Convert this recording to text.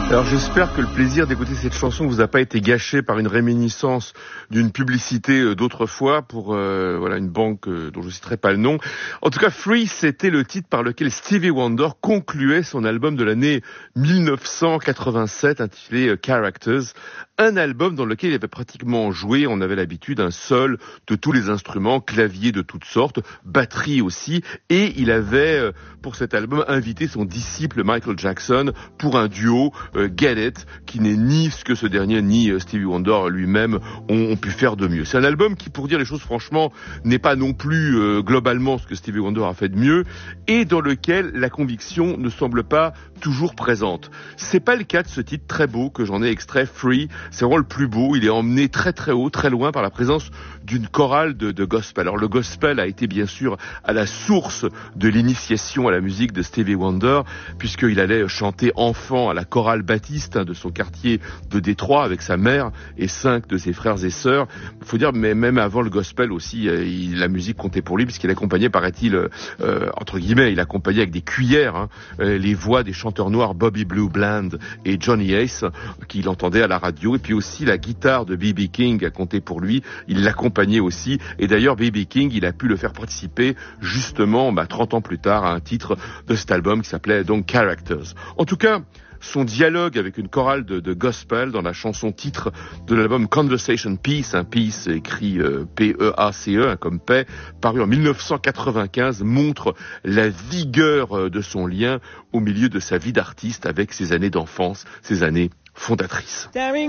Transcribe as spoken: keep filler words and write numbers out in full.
Alors j'espère que le plaisir d'écouter cette chanson vous a pas été gâché par une réminiscence d'une publicité d'autrefois pour euh, voilà une banque euh, dont je citerai pas le nom. En tout cas, Free, c'était le titre par lequel Stevie Wonder concluait son album de l'année mille neuf cent quatre-vingt-sept intitulé Characters, un album dans lequel il avait pratiquement joué, on avait l'habitude, un seul de tous les instruments, clavier de toutes sortes, batterie aussi, et il avait pour cet album invité son disciple Michael Jackson pour un duo euh, Get It, qui n'est ni ce que ce dernier ni euh, Stevie Wonder lui-même ont, ont pu faire de mieux. C'est un album qui, pour dire les choses franchement, n'est pas non plus euh, globalement ce que Stevie Wonder a fait de mieux, et dans lequel la conviction ne semble pas toujours présente. C'est pas le cas de ce titre très beau que j'en ai extrait, Free. C'est vraiment le plus beau. Il est emmené très très haut, très loin par la présence d'une chorale de, de gospel. Alors le gospel a été bien sûr à la source de l'initiation à la musique de Stevie Wonder, puisqu'il allait chanter enfant à la chorale baptiste hein, de son quartier de Détroit avec sa mère et cinq de ses frères et sœurs. Il faut dire, mais même avant le gospel aussi, euh, il, la musique comptait pour lui, puisqu'il accompagnait, paraît-il, euh, entre guillemets, il accompagnait avec des cuillères hein, euh, les voix des chanteurs noirs Bobby Blue Bland et Johnny Ace, qu'il entendait à la radio, et puis aussi la guitare de B B King a compté pour lui, il l'accompagnait aussi, et d'ailleurs B B King, il a pu le faire participer justement bah, trente ans plus tard à un titre de cet album qui s'appelait donc Characters. En tout cas, son dialogue avec une chorale de, de gospel dans la chanson titre de l'album Conversation Peace, un peace écrit euh, P E A C E, hein, comme paix, paru en mille neuf cent quatre-vingt-quinze, montre la vigueur euh, de son lien au milieu de sa vie d'artiste avec ses années d'enfance, ses années fondatrices.